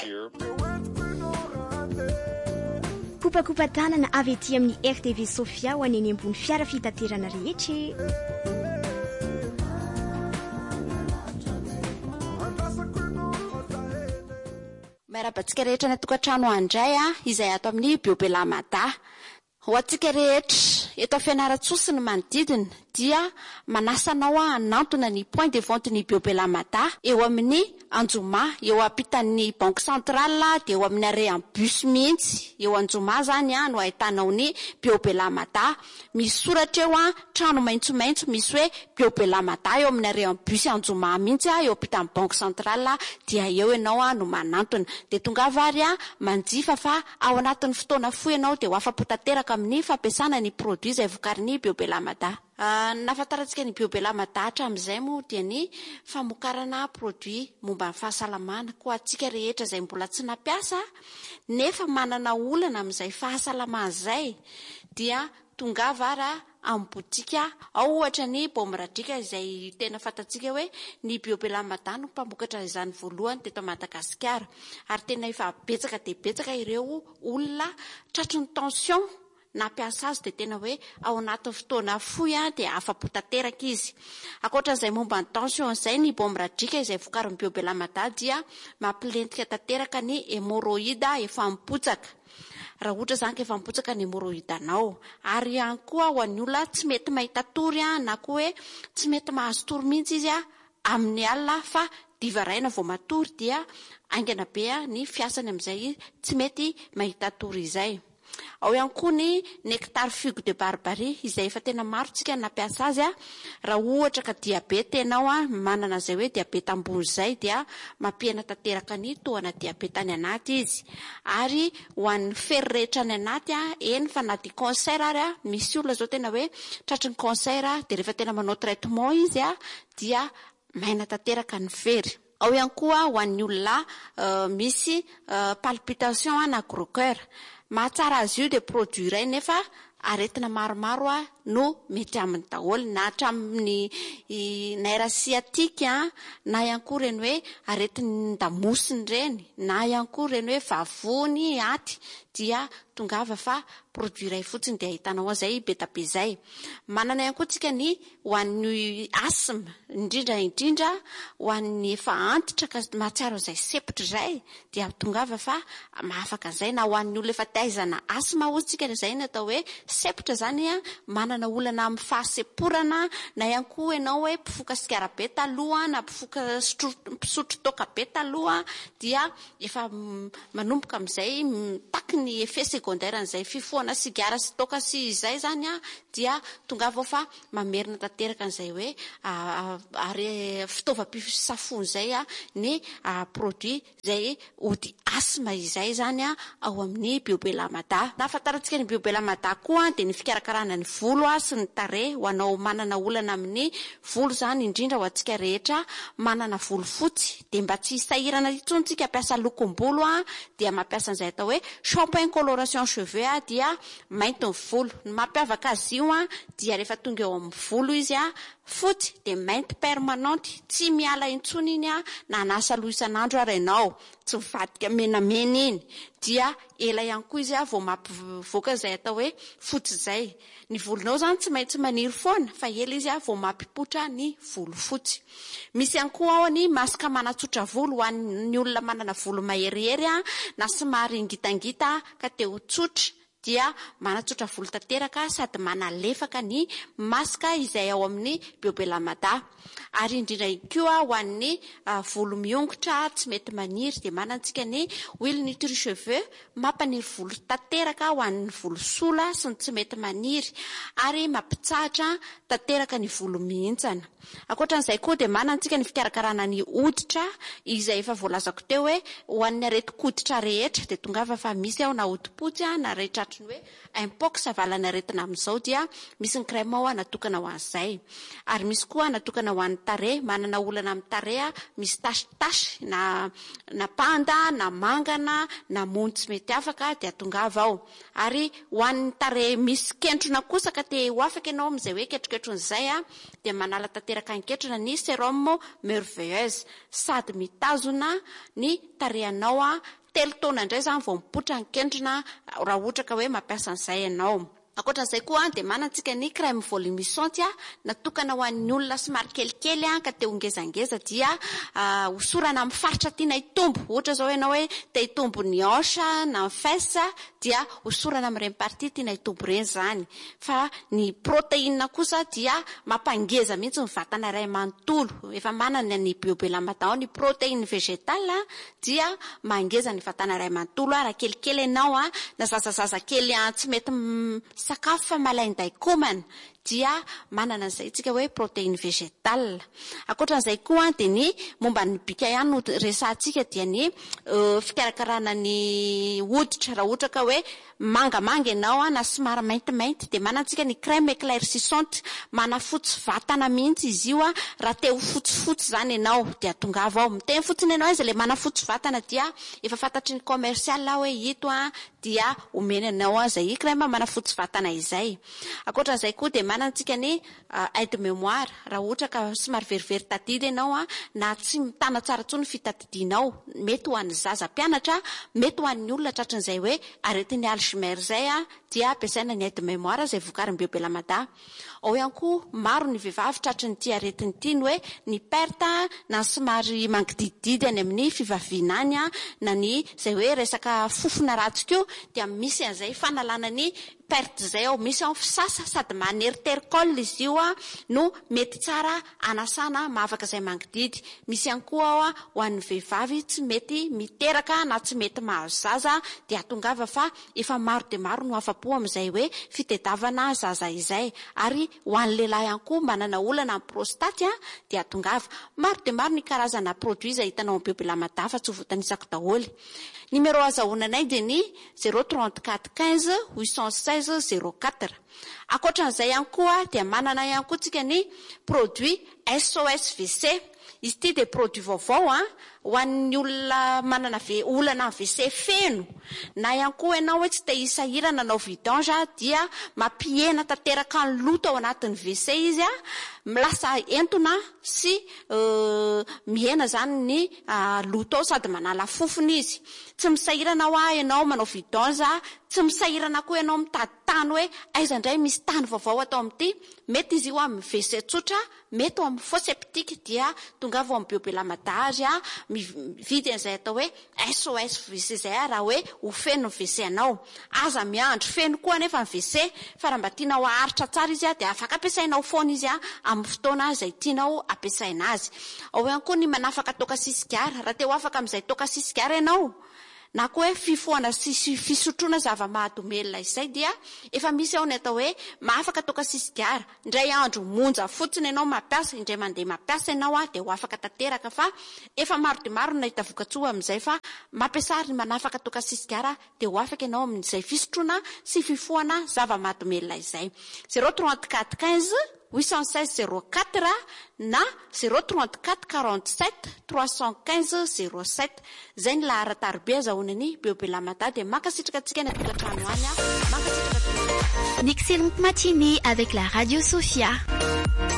kopakopa-tanana avy ety amin'ny RTV Sofia ho aneny ambony fiara fitaterana rehetra. Miarabantsika rehetra natokantrano andray izay ato amin'ny Biobelamada. Ho antsika rehetra eto Fianarantsoa ny manodidina dia manasanao hanantona ny point de vente ny Biobelamada eo amin'ny Anjoma, eo ampitan'ny Banque Centrale dia eo amin'ny arrean bus mihitsy. Eo Anjoma zany no ahitanao ny Biobelamada. Misy soratra eo trano maitsomaitso misy hoe Biobelamada eo amin'ny arrean bus Anjoma mihitsy eo ampitan'ny Banque Centrale dia eo ianao no manantona. Dia tonga vary manjifa fa ao anatin'ny fotoana fohy ianao dia ho afapo tanteraka amin'ny fampiasana ny produit izay vokarin'ny Biobelamada. Nafantarantsika ny Biobelamada hatramin'izay moa dia ny famokarana produit momba ny fahasalamana. Ko antsika rehetra izay mbola tsy nampiasa nefa manana olana amin'izay fahasalamana izay dia tonga vara amin'ny botika ao ohatra ny Bomradrika izay tena fantatsika hoe ny Biobelamada no mpamokatra izany voalohany teto Madagasikara ary tena efa betsaka dia betsaka ireo olona tratry ny tension nampiasa azy dia tena hoe ao anatin'ny fotoana fohy dia afapo tanteraka izy. Ankoatran'izay momba ny tension izay ny Bomradrika izay vokarin'ny Biobelamada dia mampilentika tanteraka ny hémorroïde efa mipotsaka. Raha ohatra zany ka efa mipotsaka ny hémorroïde anao ary ihany koa ho an'ny olona tsy mety mahita tory na koa hoe tsy mety mahazo tory mihitsy izy amin'ny alina fa diva raina vao matory dia aingana be ny fiasany amin'izay tsy mety mahita tory izay. Ao ihany koa ny nectar figue de barbarie izay efa tena maro tsika nampiasa azy raha ohatra ka diabeta ianao manana izay hoe diabeta ambony izay dia mampihena tanteraka ny tohana diabeta any anaty izy. Ary ho an'ny fery rehetra any anaty eny fa na dia cancer ary misy olona zao tena hoe tratry ny cancer dia rehefa tena manao traitement izy dia maina tanteraka ny fery. Ao ihany koa ho an'ny olona misy palpitation na gros cœur. Mahatsara azy io dia produit iray nefa aretina maromaro no mety aminy daholo na hatramin'ny nerf sciatique na ihany koa reny hoe aretin'ny damosiny reny na ihany koa reny hoe vavony aty dia tongava fa produit iray fotsiny dia ahitanao izay be tabe izay. Manana ihany koa tsika ny ho an'ny asthme indrindra ho an'ny efa antitra ka mahatsiaro izay sepotra izay dia tongava fa mahafaka izay na ho an'ny olona efa taizana asthme otsika izay no atao hoe sepotra zany manana olana amin'ny fahaseporana na ihany koa ianao hoe mpifoka sigara be taloha na mpifoka mpisotro toaka be taloha dia efa manomboka amin'izay taky ny effet secondaire an'izay fifohana sigara sy toaka sy izay zany dia tonga vao fa mamerina tanteraka an'izay hoe ary fitaovam-pisafony izay ny produit izay ody asthme izay zany ao amin'ny Biobelamada. Nafantarantsika ny Biobelamada koa dia ny fikarakarana ny volo sy ny tarehy ho anao manana olana amin'ny volo zany indrindra ho antsika rehetra manana volo fotsy dia mba tsy sahirana intsony tsika ampiasa lokom-bolo dia mampiasa an'izay atao hoe shampoing coloration cheveux dia mainty ny volo. Ny mampiavaka azy io dia rehefa tonga eo amin'ny volo izy fotsy dia mainty permanente tsy miala intsony iny na anasa loha isan'andro ary ianao tsy mivadika menamena iny dia ela ihany koa izy vao mampivoaka izay atao hoe fotsy izay. Ny volonao zany tsy maintsy maniry foana fa ela izy vao mampipotra ny volo fotsy. Misy ihany koa ao ny masaka manatsotra volo ho an'ny olona manana volo maherihery na somary ngitangita ka te ho tsotra dia manatsotra volo tanteraka sady manalefaka ny masaka izay ao amin'ny Biobelamada. Ary indrindra koa ho an'ny volo miongotra tsy mety maniry dia manantsika ny huile nutri cheveux mampaniry volo tanteraka ho an'ny volo sola sy ny tsy mety maniry ary mampitsahatra tanteraka ny volo mihintsana. Ankoatran'izay koa dia manantsika ny fikarakarana ny hoditra izay efa voalazako teo hoe ho an'ny areti-koditra rehetra dia tongava fa misy ao na hodi-potsy na rehetra fantatry ny hoe impok savalana aretina amin'izao dia misy ny crème ao natokana ho an'izay, ary misy koa natokana ho an'ny tare, manana olana amin'ny tare misy tashitasy na panda na mangana na mony tsy mety afaka dia tongava ao, ary ho an'ny tare misy kentrona kosa ka te ho afaka ianao amin'izay hoe ketroketronyizay dia manala tanteraka anketrona ny sérum merveilleuse, sady mitazona ny tarehanao telo taona indray zany vao mipotra ny kentrona raha ohatra ka hoe mampiasa an'izay ianao. Ankoatran'izay koa dia manantsika ny crème volumisante natokana ho an'ny olona somary kelikely ka te hongezangeza dia hosorana amin'ny faritra tiana hitombo, ohatra zao ianao hoe te hitombo ny hanche na ny fesse dia hosorana amin'ireny partie tiana hitombo ireny zany, fa ny protéine kosa dia mampangeza mihitsy ny vatana iray manontolo, efa manana ny biobelamata ny protéine végétale dia mangeza ny vatana iray manontolo raha kelikely ianao na zazazaza kely tsy mety sakafo fa malainday komana dia manana an'izay tsika hoe protéine végétale. Ankoatran'izay koa dia ny momba ny bika ihany no resahantsika dia ny fikarakarana ny hoditra, raha ohatra ka hoe mangamanga ianao na somary maintimainty dia manantsika ny crème éclaircissante, manafotsy vatana mihitsy izy io raha te ho fotsifotsy zany ianao dia tongava ao miteny fotsiny ianao izy le manafotsy vatana dia efa fantatry ny commercial hoe ito dia omenanao izay crème manafotsy vatana izay. Ankoatran'izay koa dia manantsika ny aide mémoire, raha ohatra ka somary verivery tadidy ianao na tsy mitana tsara tsony fitadidinao, mety ho an'ny zaza mpianatra, mety ho an'ny olona tratran'izay hoe aretin'ny Alzheimer zay dia ampiasaina ny aide mémoire izay vokarin'ny biobelamada. Ao ihany koa maro ny vehivavy tratriny ity aretiny ity ny hoe ny perte na somary mangidididy any amin'ny fivaviana any na ny izay hoe resaka fofona ratsy koa dia misy an'izay fanalana ny perte zay ao, misy ao fisasa sady maneritericole izy io no mety tsara anasana mahavaka izay mangididy. Misy ihany koa ao ho an'ny vehivavy tsy mety miteraka na tsy mety mahazo zaza dia tongava fa efa maro dia maro no afa-po amin'izay hoe fitediavana zaza izay, ary ho an'ny lehilahy ihany koa manana olana amin'ny prostate dia tongava. Maro dia maro ny karazana produit izay hitanao amin'ny biobelamada fa tsy ho voatanisako daholo. Numéro azahoananay dia ny 034 15 816 04. Ankoatran'izay ihany koa dia manana ihany koa tsika ny produit SOS WC. Izy ity dia produit vaovao ho an'ny olona manana olana WC feno, na ihany koa ianao hoe tsy te hisahirana nanao vidange dia mampihena tanteraka ny loto ao anatin'ny WC izy milasa entona sy mihena zany ny loto ao sady manala fofony izy. Tsy misahirana ianao manao vidange, tsy misahirana koa ianao mitady tany hoe aiza indray misy tany vaovao atao amin'ity, mety izy io amin'ny WC tsotra, mety amin'ny fosse septique dia tongava amin'ny biobelamada azy mividy an'izay atao hoe SOS WC zay raha hoe ho feno ny WC anao. Aza miandro feno koa nefa ny WC, fa raha mba tianao aharitra tsara izy dia afaka ampiasainao foana izy amin'ny fotoana izay tianao ampiasaina azy. Ao ihany koa ny manafaka toaka sisigara, raha te ho afaka amin'izay toaka sisigara ianao na koa hoe fifoana sy fisotroana zava-mahadomelina izay dia efa misy ao ny atao hoe mahafaka toaka sisigara. Indray andro monja fotsiny ianao mampiasa, indray mandeha mampiasa ianao dia ho afaka tanteraka, fa efa maro dia maro nahita vokatsoa amin'izay fa mampiasa ny manafaka toaka sisigara dia ho afaka ianao amin'izay fisotroana sy fifoana zava-mahadomelina izay. 034 15 816 04 na 034 47 315 07. Zay ny lahara-tarobe azahoanany biobelamada dia mankasitraka antsika ny atokantrano any, mankasitraka. Une excellente matinée avec la Radio Sophia.